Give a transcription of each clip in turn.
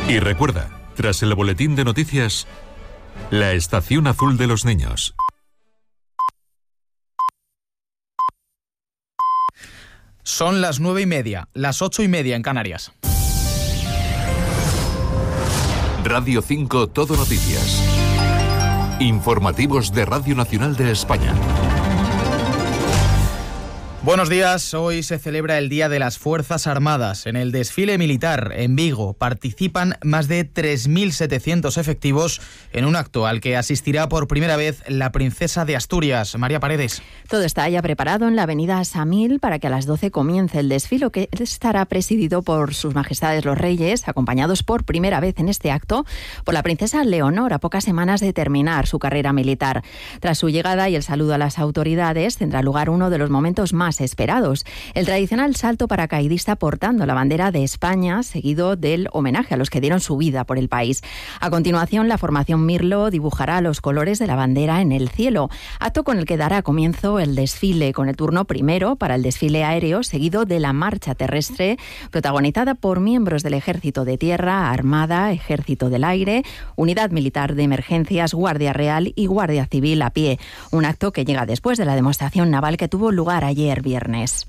Y recuerda, tras el boletín de noticias, la estación azul de los niños. Son las 9:30, las 8:30 en Canarias. Radio 5 Todo Noticias. Informativos de Radio Nacional de España. Buenos días, hoy se celebra el Día de las Fuerzas Armadas. En el desfile militar en Vigo participan más de 3.700 efectivos en un acto al que asistirá por primera vez la princesa de Asturias, María Paredes. Todo está ya preparado en la avenida Samil para que a las 12 comience el desfile, que estará presidido por sus majestades los reyes, acompañados por primera vez en este acto por la princesa Leonor, a pocas semanas de terminar su carrera militar. Tras su llegada y el saludo a las autoridades, tendrá lugar uno de los momentos más esperados, el tradicional salto paracaidista portando la bandera de España, seguido del homenaje a los que dieron su vida por el país. A continuación, la formación Mirlo dibujará los colores de la bandera en el cielo, acto con el que dará comienzo el desfile, con el turno primero para el desfile aéreo, seguido de la marcha terrestre, protagonizada por miembros del Ejército de Tierra, Armada, Ejército del Aire, Unidad Militar de Emergencias, Guardia Real y Guardia Civil a pie. Un acto que llega después de la demostración naval que tuvo lugar ayer viernes.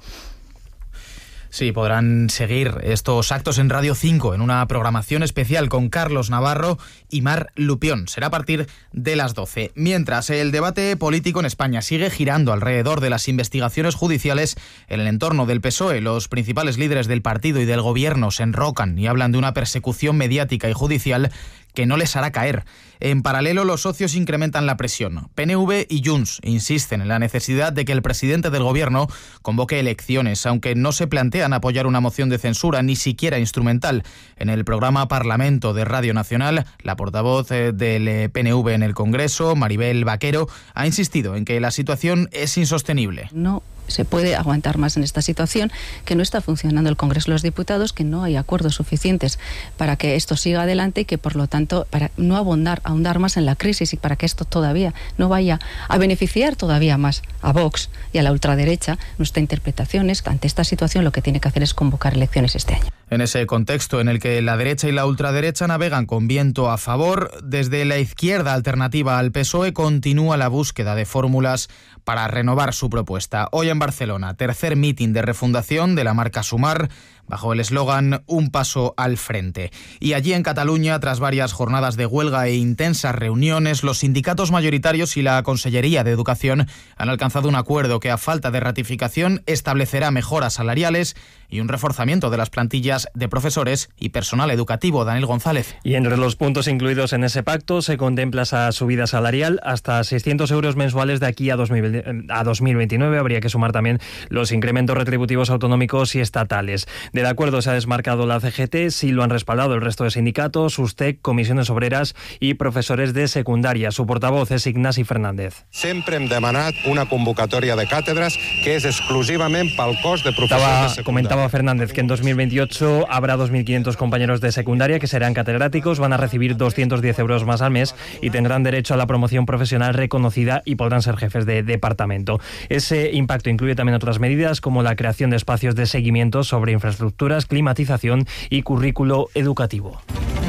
Sí, podrán seguir estos actos en Radio 5 en una programación especial con Carlos Navarro y Mar Lupión. Será a partir de las 12. Mientras, el debate político en España sigue girando alrededor de las investigaciones judiciales en el entorno del PSOE. Los principales líderes del partido y del gobierno se enrocan y hablan de una persecución mediática y judicial que no les hará caer. En paralelo, los socios incrementan la presión. PNV y Junts insisten en la necesidad de que el presidente del gobierno convoque elecciones, aunque no se plantean apoyar una moción de censura, ni siquiera instrumental. En el programa Parlamento de Radio Nacional, la portavoz del PNV en el Congreso, Maribel Vaquero, ha insistido en que la situación es insostenible. No se puede aguantar más en esta situación, que no está funcionando el Congreso de los Diputados, que no hay acuerdos suficientes para que esto siga adelante y que, por lo tanto, para no ahondar más en la crisis y para que esto todavía no vaya a beneficiar todavía más a Vox y a la ultraderecha, nuestra interpretación es que ante esta situación lo que tiene que hacer es convocar elecciones este año. En ese contexto en el que la derecha y la ultraderecha navegan con viento a favor, desde la izquierda alternativa al PSOE continúa la búsqueda de fórmulas para renovar su propuesta. Hoy en Barcelona, tercer mitin de refundación de la marca Sumar, bajo el eslogan Un paso al frente. Y allí en Cataluña, tras varias jornadas de huelga e intensas reuniones, los sindicatos mayoritarios y la Consellería de Educación han alcanzado un acuerdo que, a falta de ratificación, establecerá mejoras salariales y un reforzamiento de las plantillas de profesores y personal educativo. Daniel González. Y entre los puntos incluidos en ese pacto se contempla esa subida salarial hasta 600 euros mensuales de aquí a 2029. Habría que sumar también los incrementos retributivos autonómicos y estatales. Del acuerdo se ha desmarcado la CGT, sí lo han respaldado el resto de sindicatos, USTEC, comisiones obreras y profesores de secundaria. Su portavoz es Ignasi Fernández. Sempre hem demanat una convocatòria de càtedres que és exclusivament pel cos de professors de secundària. Comentaba Fernández que en 2028 habrá 2.500 compañeros de secundaria que serán catedráticos, van a recibir 210 euros más al mes y tendrán derecho a la promoción profesional reconocida y podrán ser jefes de departamento. Ese impacto incluye también otras medidas como la creación de espacios de seguimiento sobre infraestructuras, climatización y currículo educativo.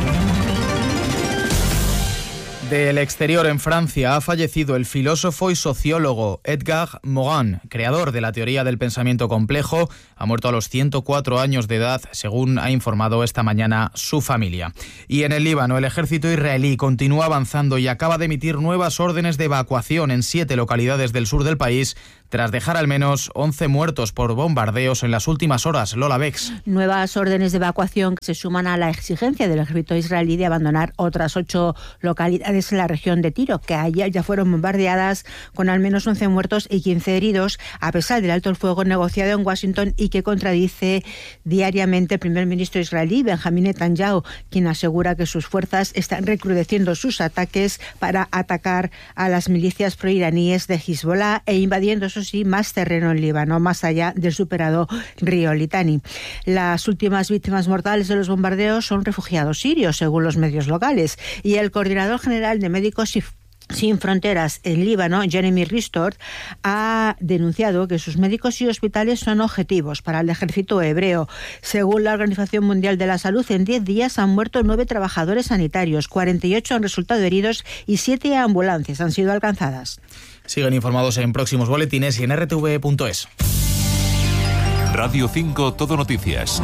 Del exterior, en Francia, ha fallecido el filósofo y sociólogo Edgar Morin, creador de la teoría del pensamiento complejo. Ha muerto a los 104 años de edad, según ha informado esta mañana su familia. Y en el Líbano, el ejército israelí continúa avanzando y acaba de emitir nuevas órdenes de evacuación en 7 localidades del sur del país, tras dejar al menos 11 muertos por bombardeos en las últimas horas. Lola Bex. Nuevas órdenes de evacuación que se suman a la exigencia del ejército israelí de abandonar otras 8 localidades en la región de Tiro, que ayer ya fueron bombardeadas con al menos 11 muertos y 15 heridos, a pesar del alto el fuego negociado en Washington y que contradice diariamente el primer ministro israelí, Benjamín Netanyahu, quien asegura que sus fuerzas están recrudeciendo sus ataques para atacar a las milicias proiraníes de Hezbollah e invadiendo, eso sí, más terreno en Líbano, más allá del superado río Litani. Las últimas víctimas mortales de los bombardeos son refugiados sirios, según los medios locales, y el coordinador general de médicos Sin Fronteras en Líbano, Jeremy Ristord, ha denunciado que sus médicos y hospitales son objetivos para el ejército hebreo. Según la Organización Mundial de la Salud, en 10 días han muerto 9 trabajadores sanitarios, 48 han resultado heridos y 7 ambulancias han sido alcanzadas. Siguen informados en próximos boletines y en rtv.es. Radio 5 Todo Noticias.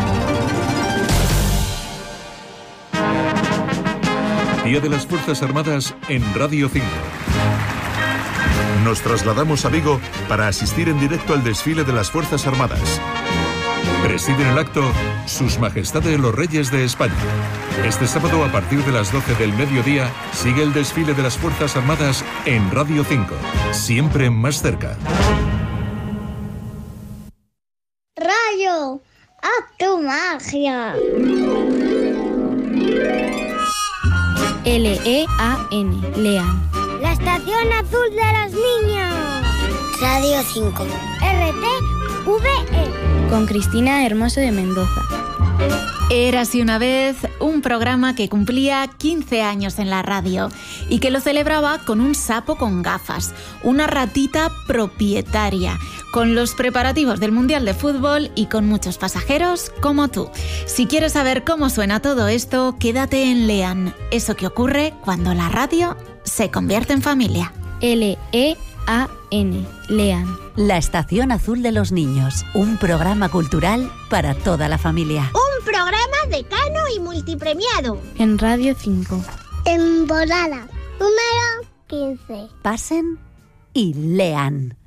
Día de las Fuerzas Armadas en Radio 5. Nos trasladamos a Vigo para asistir en directo al desfile de las Fuerzas Armadas. Presiden el acto Sus Majestades los Reyes de España. Este sábado a partir de las 12 del mediodía sigue el desfile de las Fuerzas Armadas en Radio 5, siempre más cerca. Rayo, haz tu magia. L-E-A-N, Lean. La Estación Azul de los Niños. Radio 5. RTVE. Con Cristina Hermoso de Mendoza. Érase una vez un programa que cumplía 15 años en la radio y que lo celebraba con un sapo con gafas, una ratita propietaria, con los preparativos del Mundial de Fútbol y con muchos pasajeros como tú. Si quieres saber cómo suena todo esto, quédate en Lean, eso que ocurre cuando la radio se convierte en familia. L-E-A-N, Lean. La Estación Azul de los Niños, un programa cultural para toda la familia. Un programa decano y multipremiado. En Radio 5. Temporada número 15. Pasen y lean.